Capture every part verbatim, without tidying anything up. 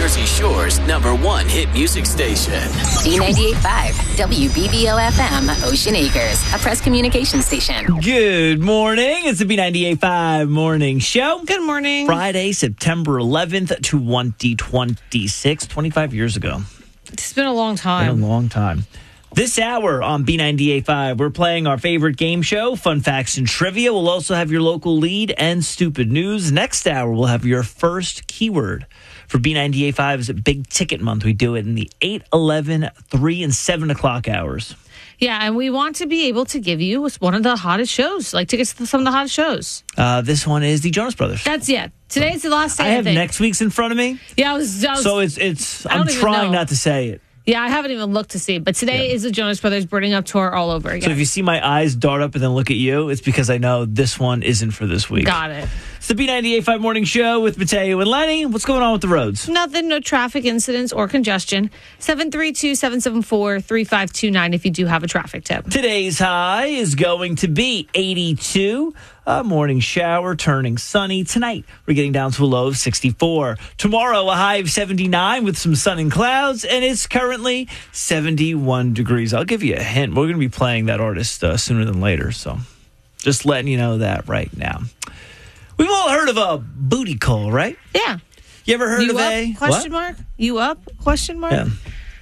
Jersey Shore's number one hit music station. B ninety-eight point five, W B B O F M, Ocean Acres, a press communication station. Good morning. It's the B ninety-eight point five Morning Show. Good morning. Friday, September eleventh, twenty twenty-six, twenty-five years ago. It's been a long Been time. a long time. This hour on B ninety-eight point five, we're playing our favorite game show, Fun Facts and Trivia. We'll also have your local lead and stupid news. Next hour, we'll have your first keyword for B ninety-eight point five's Big Ticket Month. We do it in the eight, eleven, three, and seven o'clock hours. Yeah, and we want to be able to give you one of the hottest shows, like tickets to some of the hottest shows. Uh, this one is the Jonas Brothers. That's, yeah. Today's the last day, I I, have think. next week's in front of me, Yeah, I was, I was so it's it's. I I'm don't even trying know. not to say it. yeah, I haven't even looked to see. But today Yeah. is the Jonas Brothers Burning Up Tour all over again. So if you see my eyes dart up and then look at you, it's because I know this one isn't for this week. Got it. It's the B ninety-eight point five Morning Show with Mateo and Lenny. What's going on with the roads? Nothing, no traffic incidents or congestion. seven three two, seven seven four, three five two nine if you do have a traffic tip. Today's high is going to be eighty-two. A morning shower turning sunny. Tonight, we're getting down to a low of sixty-four. Tomorrow, a high of seventy-nine with some sun and clouds, and it's currently seventy-one degrees. I'll give you a hint. We're going to be playing that artist uh, sooner than later, so just letting you know that right now. We've all heard of a booty call, right? Yeah. You ever heard You of up? a Question what? mark? You up? Question mark? Yeah.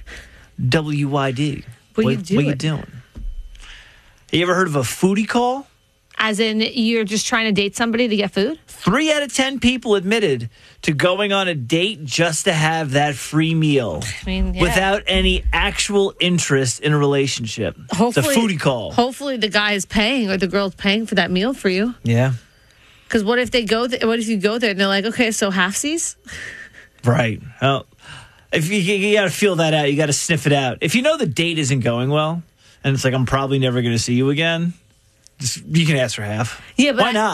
W Y D. What what you What you doing? doing? You ever heard of a foodie call? As in, you're just trying to date somebody to get food? Three out of ten people admitted to going on a date just to have that free meal I mean, yeah. without any actual interest in a relationship. Hopefully, it's a foodie call. Hopefully, the guy is paying or the girl's paying for that meal for you. Yeah, Because what if they go? Th- what if you go there and they're like, okay, so halfsies? right. Well, if you, you got to feel that out, you got to sniff it out. If you know the date isn't going well, and it's like I'm probably never going to see you again, just, you can ask for half. Yeah, but why I- not?